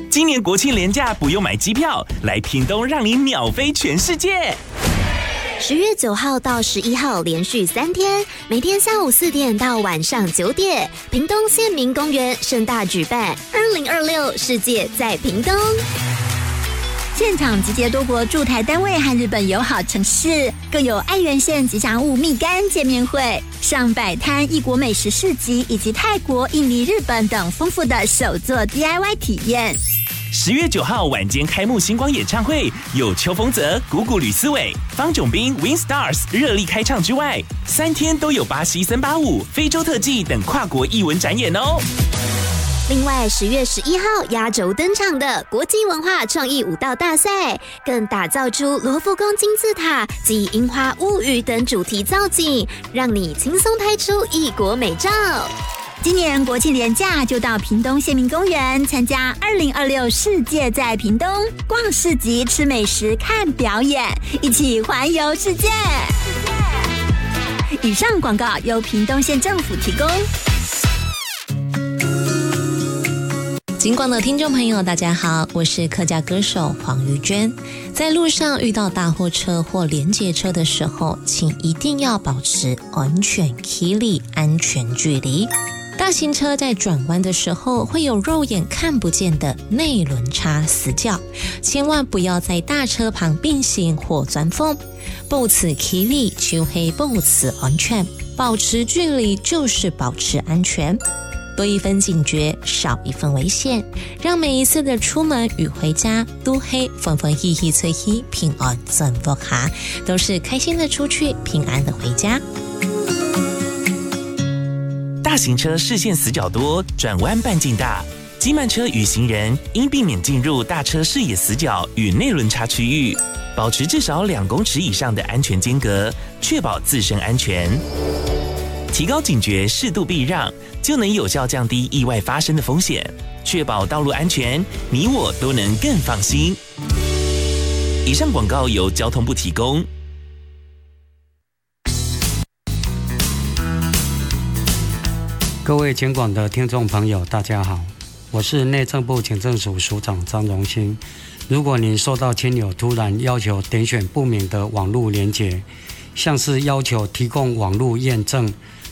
今年国庆连假不用买机票，来屏东让你秒飞全世界。 10月9号到11号连续3天，每天下午4点到晚上9点，屏东县民公园盛大举办2026世界在屏东。 现场集结多国驻台单位和日本友好城市，更有爱媛县吉祥物蜜柑见面会、上百摊异国美食市集，以及泰国、印尼、日本等丰富的手作 DIY 体验。 10月9号晚间开幕星光演唱会，有邱锋泽、谷谷吕思伟、方炯斌、Win Stars 热力开唱之外，3天都有巴西森巴舞、非洲特技等跨国艺文展演哦。 另外，10月11号压轴登场的国际文化创意舞蹈大赛，更打造出罗浮宫金字塔及樱花物语等主题造景，让你轻松拍出异国美照。 今年国庆连假就到屏东县民公园参加2026世界在屏东，逛市集、吃美食、看表演，一起环游世界。以上广告由屏东县政府提供。 金广的听众朋友大家好，我是客家歌手黄玉娟。在路上遇到大货车或连结车的时候，请一定要保持安全距离、安全距离。大型车在转弯的时候会有肉眼看不见的内轮差死角，千万不要在大车旁并行或钻缝。保持距离就是保持安全，保持距离就是保持安全。多一分警觉，少一份危险，让每一次的出门与回家都嘿风风喜喜吹喜，平安顺福哈，都是开心的出去，平安的回家。 大型车视线死角多，转弯半径大，机慢车与行人应避免进入大车视野死角与内轮差区域，保持至少2公尺以上的安全间隔，确保自身安全。提高警觉，适度避让，就能有效降低意外发生的风险，确保道路安全，你我都能更放心。以上广告由交通部提供。 各位前广的听众朋友大家好，我是内政部警政署署长张荣兴。如果您收到亲友突然要求点选不明的网络连结，像是要求提供网络验证、